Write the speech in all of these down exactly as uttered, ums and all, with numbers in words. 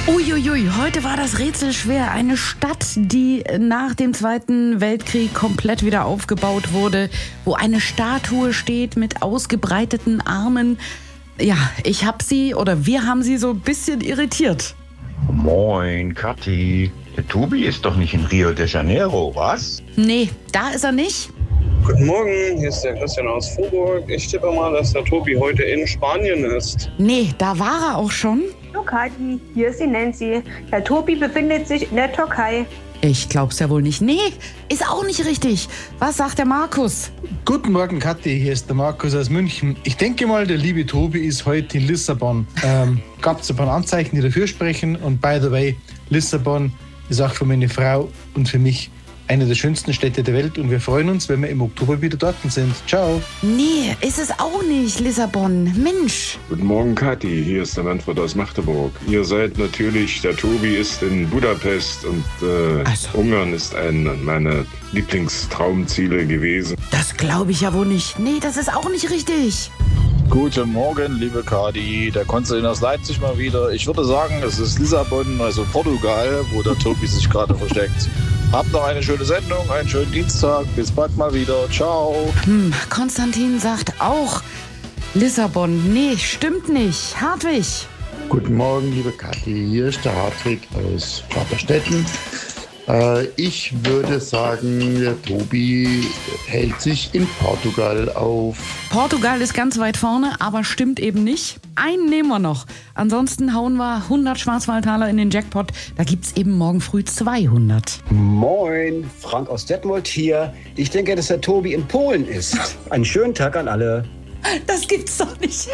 Uiuiui, heute war das Rätsel schwer. Eine Stadt, die nach dem Zweiten Weltkrieg komplett wieder aufgebaut wurde, wo eine Statue steht mit ausgebreiteten Armen. Ja, ich hab sie, oder wir haben sie so ein bisschen irritiert. Moin, Kathi. Der Tobi ist doch nicht in Rio de Janeiro, was? Nee, da ist er nicht. Guten Morgen, hier ist der Christian aus Vorburg. Ich tippe mal, dass der Tobi heute in Spanien ist. Nee, da war er auch schon. Hallo Kathi, hier ist die Nancy. Der Tobi befindet sich in der Türkei. Ich glaub's ja wohl nicht. Nee, ist auch nicht richtig. Was sagt der Markus? Guten Morgen, Kathi, hier ist der Markus aus München. Ich denke mal, der liebe Tobi ist heute in Lissabon. Ähm, gab es ein paar Anzeichen, die dafür sprechen. Und by the way, Lissabon ist auch für meine Frau und für mich eine der schönsten Städte der Welt. Und wir freuen uns, wenn wir im Oktober wieder dort sind. Ciao. Nee, ist es auch nicht, Lissabon. Mensch. Guten Morgen, Kathi. Hier ist der Manfred aus Magdeburg. Ihr seid natürlich, der Tobi ist in Budapest und äh, Also. Ungarn ist ein meiner Lieblingstraumziele gewesen. Das glaube ich ja wohl nicht. Nee, das ist auch nicht richtig. Guten Morgen, liebe Kadi, der Konstantin aus Leipzig mal wieder. Ich würde sagen, es ist Lissabon, also Portugal, wo der Tobi sich gerade versteckt. Habt noch eine schöne Sendung, einen schönen Dienstag. Bis bald mal wieder. Ciao. Hm, Konstantin sagt auch Lissabon. Nee, stimmt nicht. Hartwig. Guten Morgen, liebe Kathi. Hier ist der Hartwig aus Vaterstetten. Äh, ich würde sagen, der Tobi hält sich in Portugal auf. Portugal ist ganz weit vorne, aber stimmt eben nicht. Einen nehmen wir noch. Ansonsten hauen wir hundert Schwarzwaldtaler in den Jackpot. Da gibt's eben morgen früh zweihundert. Moin, Frank aus Detmold hier. Ich denke, dass der Tobi in Polen ist. Einen schönen Tag an alle. Das gibt's doch nicht.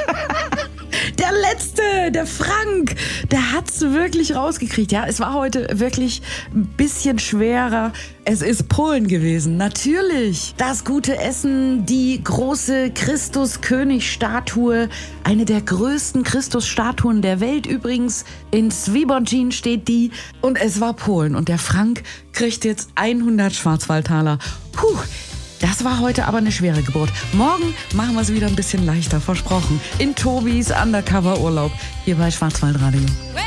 Der Letzte, der Frank, der hat's wirklich rausgekriegt. Ja, es war heute wirklich ein bisschen schwerer. Es ist Polen gewesen, natürlich. Das gute Essen, die große Christus-König-Statue, eine der größten Christus-Statuen der Welt übrigens. In Świebodzin steht die. Und es war Polen. Und der Frank kriegt jetzt hundert Schwarzwaldtaler. Puh. Das war heute aber eine schwere Geburt. Morgen machen wir es wieder ein bisschen leichter, versprochen. In Tobis Undercover-Urlaub hier bei Schwarzwaldradio.